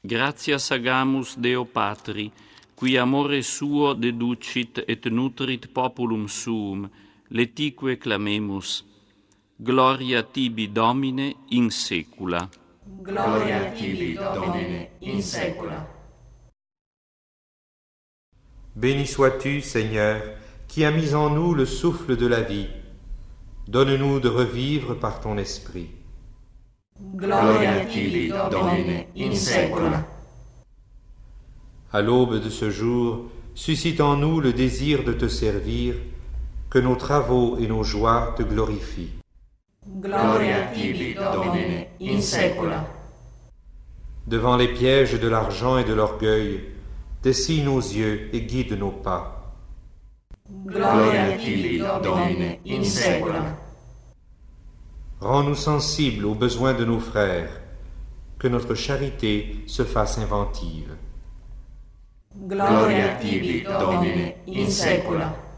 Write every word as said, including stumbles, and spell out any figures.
Gratias agamus Deo Patri, qui amore suo deducit et nutrit populum suum, letique clamemus. Gloria tibi, Domine, in saecula. Gloria tibi, Domine, in saecula. Béni sois-tu, Seigneur, qui as mis en nous le souffle de la vie. Donne-nous de revivre par ton esprit. Gloria tibi, Domine, in saecula. À l'aube de ce jour, suscite en nous le désir de te servir, que nos travaux et nos joies te glorifient. Gloria tibi, Domine, in saecula. Devant les pièges de l'argent et de l'orgueil, dessille nos yeux et guide nos pas. Gloria tibi, Domine, in saecula. Rends-nous sensibles aux besoins de nos frères, que notre charité se fasse inventive. Gloria tibi, Domine, in saecula.